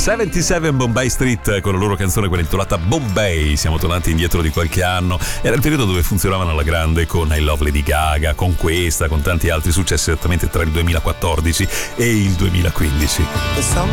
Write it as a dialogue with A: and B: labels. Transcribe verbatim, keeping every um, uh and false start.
A: settantasette Bombay Street con la loro canzone, quella intitolata Bombay. Siamo tornati indietro di qualche anno, era il periodo dove funzionavano alla grande con I Love Lady Gaga, con questa, con tanti altri successi, esattamente tra il duemilaquattordici e il duemilaquindici.
B: The summer